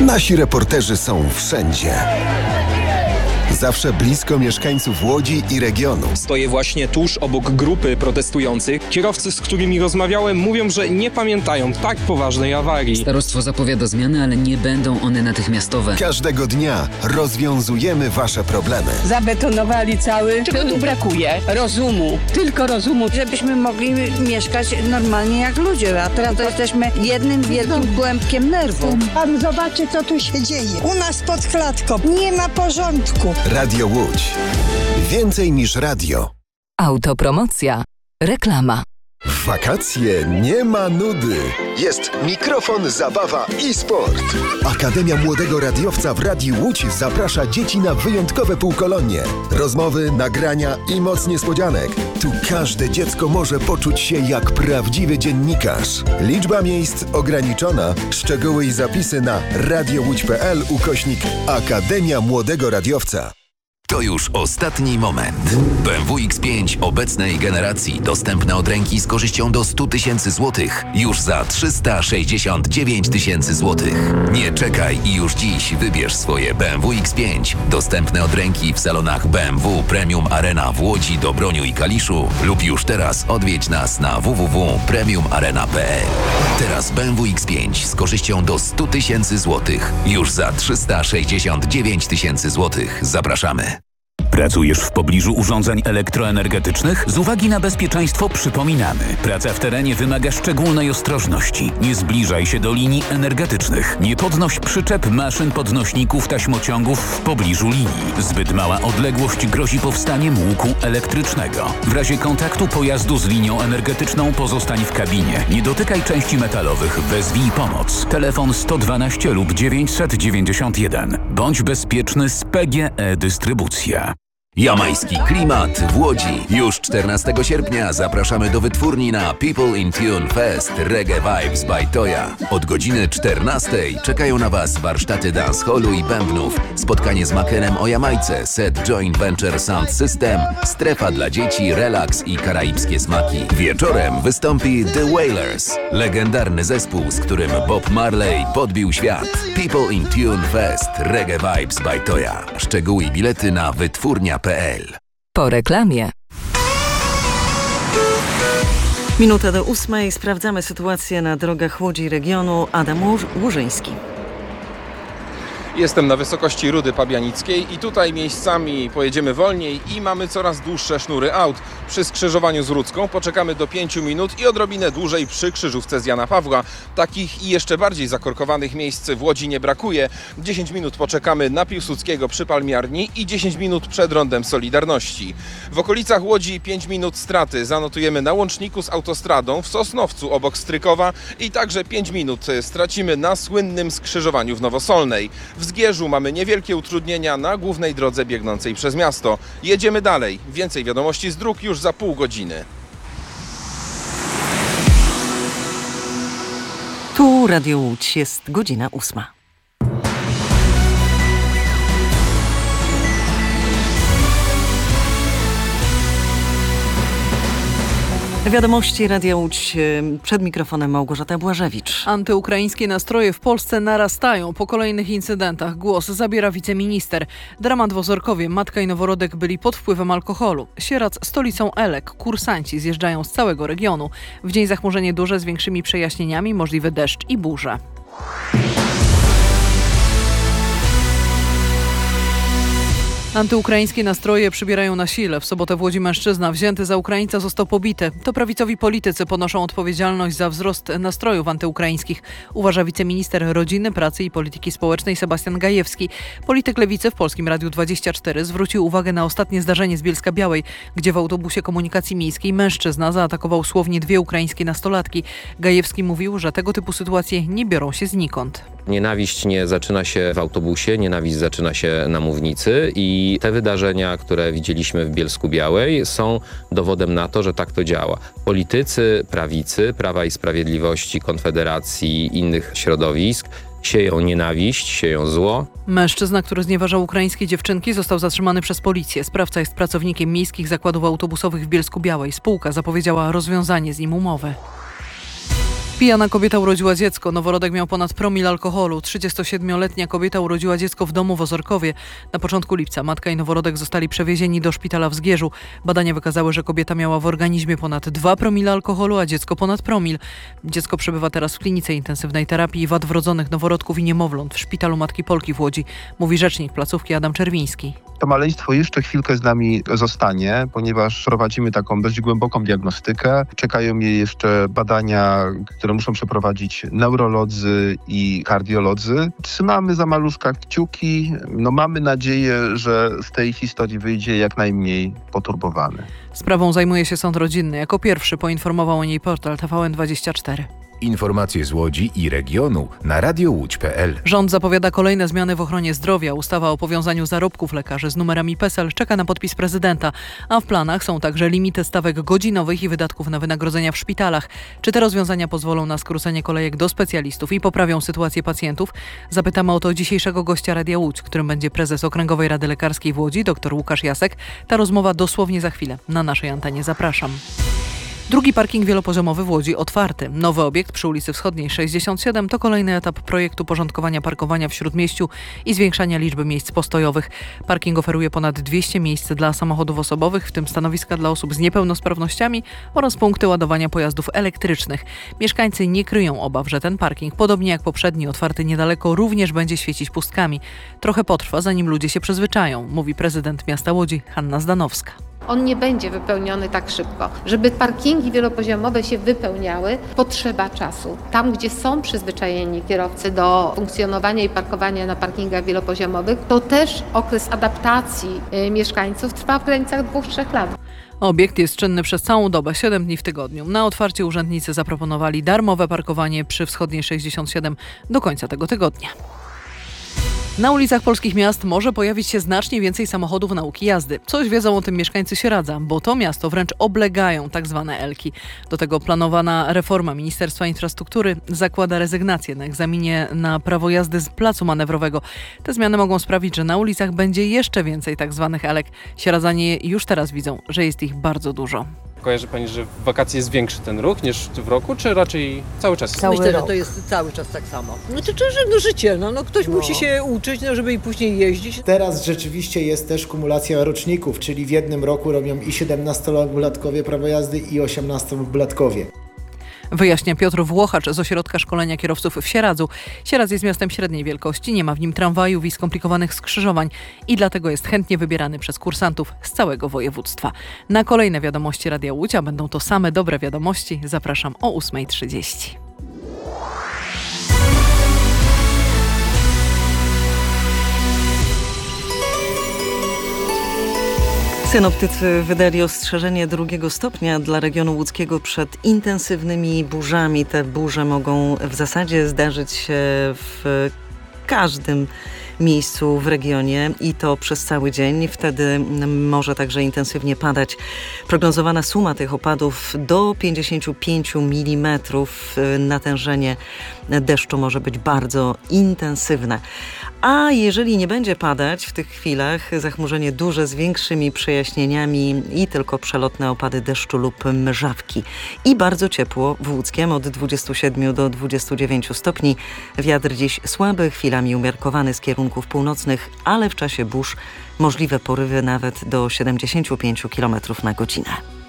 Nasi reporterzy są wszędzie. Zawsze blisko mieszkańców Łodzi i regionu. Stoję właśnie tuż obok grupy protestujących. Kierowcy, z którymi rozmawiałem, mówią, że nie pamiętają tak poważnej awarii. Starostwo zapowiada zmiany, ale nie będą one natychmiastowe. Każdego dnia rozwiązujemy wasze problemy. Zabetonowali cały. Czego tu brakuje? Rozumu. Tylko rozumu, żebyśmy mogli mieszkać normalnie jak ludzie. A teraz to jesteśmy jednym wielkim kłębkiem nerwów. Pan zobaczy, co tu się dzieje. U nas pod klatką nie ma porządku. Radio Łódź. Więcej niż radio. Autopromocja. Reklama. W wakacje nie ma nudy. Jest mikrofon, zabawa i sport. Akademia Młodego Radiowca w Radiu Łódź zaprasza dzieci na wyjątkowe półkolonie. Rozmowy, nagrania i moc niespodzianek. Tu każde dziecko może poczuć się jak prawdziwy dziennikarz. Liczba miejsc ograniczona. Szczegóły i zapisy na radiołódź.pl/Akademia Młodego Radiowca. To już ostatni moment. BMW X5 obecnej generacji dostępne od ręki z korzyścią do 100 tysięcy złotych już za 369 tysięcy złotych. Nie czekaj i już dziś wybierz swoje BMW X5 dostępne od ręki w salonach BMW Premium Arena w Łodzi, Dobroniu i Kaliszu lub już teraz odwiedź nas na www.premiumarena.pl. Teraz BMW X5 z korzyścią do 100 tysięcy złotych już za 369 tysięcy złotych. Zapraszamy. Pracujesz w pobliżu urządzeń elektroenergetycznych? Z uwagi na bezpieczeństwo przypominamy. Praca w terenie wymaga szczególnej ostrożności. Nie zbliżaj się do linii energetycznych. Nie podnoś przyczep, maszyn, podnośników, taśmociągów w pobliżu linii. Zbyt mała odległość grozi powstaniem łuku elektrycznego. W razie kontaktu pojazdu z linią energetyczną pozostań w kabinie. Nie dotykaj części metalowych. Wezwij pomoc. Telefon 112 lub 991. Bądź bezpieczny z PGE Dystrybucja. Jamajski klimat w Łodzi. Już 14 sierpnia zapraszamy do wytwórni na People in Tune Fest Reggae Vibes by Toya. Od godziny 14 czekają na Was warsztaty dancehallu i bębnów, spotkanie z Makenem o Jamajce, set Joint Venture Sound System, strefa dla dzieci, relaks i karaibskie smaki. Wieczorem wystąpi The Wailers, legendarny zespół, z którym Bob Marley podbił świat. People in Tune Fest Reggae Vibes by Toya. Szczegóły i bilety na wytwórnia.pl. Po reklamie. Minuta do 8. Sprawdzamy sytuację na drogach Łodzi regionu. Adam Łużyński. Jestem na wysokości Rudy Pabianickiej i tutaj miejscami pojedziemy wolniej i mamy coraz dłuższe sznury aut. Przy skrzyżowaniu z Rudzką poczekamy do 5 minut i odrobinę dłużej przy krzyżówce z Jana Pawła. Takich i jeszcze bardziej zakorkowanych miejsc w Łodzi nie brakuje. 10 minut poczekamy na Piłsudskiego przy Palmiarni i 10 minut przed Rondem Solidarności. W okolicach Łodzi 5 minut straty zanotujemy na łączniku z autostradą w Sosnowcu obok Strykowa i także 5 minut stracimy na słynnym skrzyżowaniu w Nowosolnej. W Zgierzu mamy niewielkie utrudnienia na głównej drodze biegnącej przez miasto. Jedziemy dalej. Więcej wiadomości z dróg już za pół godziny. Tu Radio Łódź, jest godzina 8. Wiadomości Radia Łódź, przed mikrofonem Małgorzata Błażewicz. Antyukraińskie nastroje w Polsce narastają. Po kolejnych incydentach głos zabiera wiceminister. Dramat w Ozorkowie. Matka i noworodek byli pod wpływem alkoholu. Sieradz stolicą Elek. Kursanci zjeżdżają z całego regionu. W dzień zachmurzenie duże z większymi przejaśnieniami, możliwy deszcz i burze. Antyukraińskie nastroje przybierają na sile. W sobotę w Łodzi mężczyzna wzięty za Ukraińca został pobity. To prawicowi politycy ponoszą odpowiedzialność za wzrost nastrojów antyukraińskich, uważa wiceminister Rodziny, Pracy i Polityki Społecznej Sebastian Gajewski. Polityk Lewicy w Polskim Radiu 24 zwrócił uwagę na ostatnie zdarzenie z Bielska-Białej, gdzie w autobusie komunikacji miejskiej mężczyzna zaatakował słownie 2 ukraińskie nastolatki. Gajewski mówił, że tego typu sytuacje nie biorą się znikąd. Nienawiść nie zaczyna się w autobusie, nienawiść zaczyna się na mównicy i te wydarzenia, które widzieliśmy w Bielsku-Białej, są dowodem na to, że tak to działa. Politycy prawicy, Prawa i Sprawiedliwości, Konfederacji i innych środowisk sieją nienawiść, sieją zło. Mężczyzna, który znieważał ukraińskie dziewczynki, został zatrzymany przez policję. Sprawca jest pracownikiem miejskich zakładów autobusowych w Bielsku-Białej. Spółka zapowiedziała rozwiązanie z nim umowy. Pijana kobieta urodziła dziecko. Noworodek miał ponad promil alkoholu. 37-letnia kobieta urodziła dziecko w domu w Ozorkowie. Na początku lipca matka i noworodek zostali przewiezieni do szpitala w Zgierzu. Badania wykazały, że kobieta miała w organizmie ponad 2 promile alkoholu, a dziecko ponad promil. Dziecko przebywa teraz w klinice intensywnej terapii wad wrodzonych noworodków i niemowląt w Szpitalu Matki Polki w Łodzi, mówi rzecznik placówki Adam Czerwiński. To maleństwo jeszcze chwilkę z nami zostanie, ponieważ prowadzimy taką dość głęboką diagnostykę. Czekają je jeszcze badania, które muszą przeprowadzić neurolodzy i kardiolodzy. Trzymamy za maluszka kciuki. Mamy nadzieję, że z tej historii wyjdzie jak najmniej poturbowany. Sprawą zajmuje się sąd rodzinny. Jako pierwszy poinformował o niej portal TVN24. Informacje z Łodzi i regionu na radiołódź.pl. Rząd zapowiada kolejne zmiany w ochronie zdrowia. Ustawa o powiązaniu zarobków lekarzy z numerami PESEL czeka na podpis prezydenta, a w planach są także limity stawek godzinowych i wydatków na wynagrodzenia w szpitalach. Czy te rozwiązania pozwolą na skrócenie kolejek do specjalistów i poprawią sytuację pacjentów? Zapytamy o to dzisiejszego gościa Radia Łódź, którym będzie prezes Okręgowej Rady Lekarskiej w Łodzi, dr Łukasz Jasek. Ta rozmowa dosłownie za chwilę. Na naszej antenie zapraszam. Drugi parking wielopoziomowy w Łodzi otwarty. Nowy obiekt przy ulicy Wschodniej 67 to kolejny etap projektu porządkowania parkowania w Śródmieściu i zwiększania liczby miejsc postojowych. Parking oferuje ponad 200 miejsc dla samochodów osobowych, w tym stanowiska dla osób z niepełnosprawnościami oraz punkty ładowania pojazdów elektrycznych. Mieszkańcy nie kryją obaw, że ten parking, podobnie jak poprzedni otwarty niedaleko, również będzie świecić pustkami. Trochę potrwa, zanim ludzie się przyzwyczają, mówi prezydent miasta Łodzi Hanna Zdanowska. On nie będzie wypełniony tak szybko. Żeby parkingi wielopoziomowe się wypełniały, potrzeba czasu. Tam, gdzie są przyzwyczajeni kierowcy do funkcjonowania i parkowania na parkingach wielopoziomowych, to też okres adaptacji mieszkańców trwa w granicach 2-3 lat. Obiekt jest czynny przez całą dobę, 7 dni w tygodniu. Na otwarcie urzędnicy zaproponowali darmowe parkowanie przy Wschodniej 67 do końca tego tygodnia. Na ulicach polskich miast może pojawić się znacznie więcej samochodów nauki jazdy. Coś wiedzą o tym mieszkańcy Sieradza, bo to miasto wręcz oblegają tak zwane Elki. Do tego planowana reforma Ministerstwa Infrastruktury zakłada rezygnację na egzaminie na prawo jazdy z placu manewrowego. Te zmiany mogą sprawić, że na ulicach będzie jeszcze więcej tak zwanych Elek. Sieradzanie już teraz widzą, że jest ich bardzo dużo. Kojarzy Pani, że w wakacje jest większy ten ruch niż w roku, czy raczej cały czas? Myślę, że to jest cały czas tak samo. No życie, ktoś musi się uczyć, żeby i później jeździć. Teraz rzeczywiście jest też kumulacja roczników, czyli w jednym roku robią i 17-latkowie prawo jazdy i 18-latkowie. Wyjaśnia Piotr Włochacz z Ośrodka Szkolenia Kierowców w Sieradzu. Sieradz jest miastem średniej wielkości, nie ma w nim tramwajów i skomplikowanych skrzyżowań i dlatego jest chętnie wybierany przez kursantów z całego województwa. Na kolejne wiadomości Radia Łódź, a będą to same dobre wiadomości, zapraszam o 8:30. Synoptycy wydali ostrzeżenie 2 stopnia dla regionu łódzkiego przed intensywnymi burzami. Te burze mogą w zasadzie zdarzyć się w każdym miejscu w regionie i to przez cały dzień. Wtedy może także intensywnie padać. Prognozowana suma tych opadów do 55 mm. Natężenie deszczu może być bardzo intensywne. A jeżeli nie będzie padać w tych chwilach, zachmurzenie duże z większymi przejaśnieniami i tylko przelotne opady deszczu lub mrzawki. I bardzo ciepło w Łódzkiem od 27 do 29 stopni. Wiatr dziś słaby, chwilami umiarkowany z kierunków północnych, ale w czasie burz możliwe porywy nawet do 75 km na godzinę.